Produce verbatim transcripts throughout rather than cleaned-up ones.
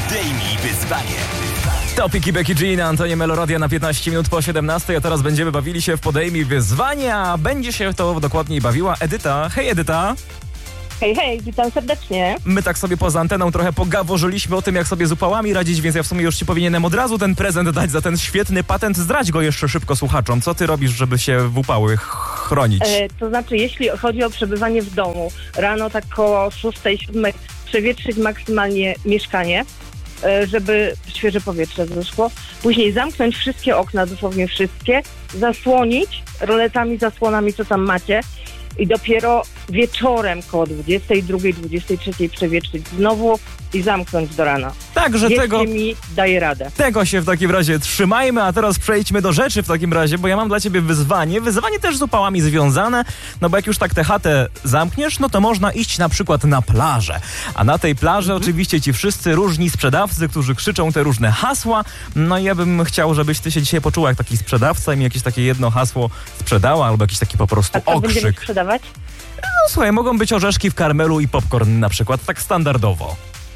Podejmij wyzwanie. Topiki Becky G na Antenie Meloradia na piętnaście minut po siedemnastej, a teraz będziemy bawili się w Podejmij wyzwanie, a będzie się to dokładniej bawiła Edyta. Hej Edyta! Hej, hej, witam serdecznie. My tak sobie poza anteną trochę pogaworzyliśmy o tym, jak sobie z upałami radzić, więc ja w sumie już ci powinienem od razu ten prezent dać za ten świetny patent. Zdradź go jeszcze szybko słuchaczom. Co ty robisz, żeby się w upały chronić? E, to znaczy, jeśli chodzi o przebywanie w domu, rano tak koło szóstej, siódmej przewietrzyć maksymalnie mieszkanie, e, żeby świeże powietrze zeszło. Później zamknąć wszystkie okna, dosłownie wszystkie, zasłonić roletami, zasłonami, co tam macie. I dopiero wieczorem koło dwudziestej drugiej, dwudziestej trzeciej przewietrzyć znowu i zamknąć do rana. Także Wierzcie tego, mi, daje radę. tego się w takim razie trzymajmy, a teraz przejdźmy do rzeczy w takim razie, bo ja mam dla ciebie wyzwanie. Wyzwanie też z upałami związane, no bo jak już tak tę chatę zamkniesz, no to można iść na przykład na plażę. A na tej plaży mhm. oczywiście ci wszyscy różni sprzedawcy, którzy krzyczą te różne hasła. No i ja bym chciał, żebyś ty się dzisiaj poczuła jak taki sprzedawca i mi jakieś takie jedno hasło sprzedała, albo jakiś taki po prostu A co okrzyk. będziemy sprzedawać? No słuchaj, mogą być orzeszki w karmelu i popcorn na przykład, tak standardowo.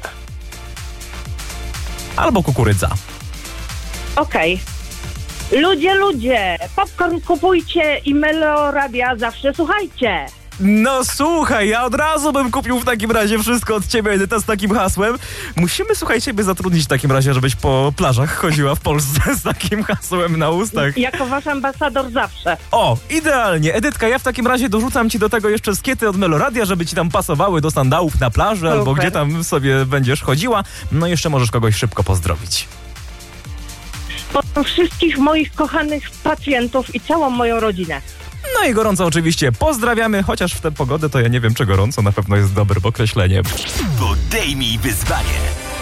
Albo kukurydza. Okej. Okay. Ludzie, ludzie, popcorn kupujcie i Meloradia zawsze słuchajcie. No słuchaj, ja od razu bym kupił w takim razie wszystko od ciebie, Edyta, z takim hasłem. Musimy, słuchaj, ciebie zatrudnić w takim razie, żebyś po plażach chodziła w Polsce z takim hasłem na ustach. Jako wasz ambasador zawsze. O, idealnie. Edytka, ja w takim razie dorzucam ci do tego jeszcze skiety od Meloradia, żeby ci tam pasowały do sandałów na plaży, Super. Albo gdzie tam sobie będziesz chodziła. No jeszcze możesz kogoś szybko pozdrowić. Po wszystkich moich kochanych pacjentów i całą moją rodzinę. No i gorąco oczywiście pozdrawiamy, chociaż w tę pogodę to ja nie wiem, czy gorąco na pewno jest dobre określenie. Podejmij wyzwanie.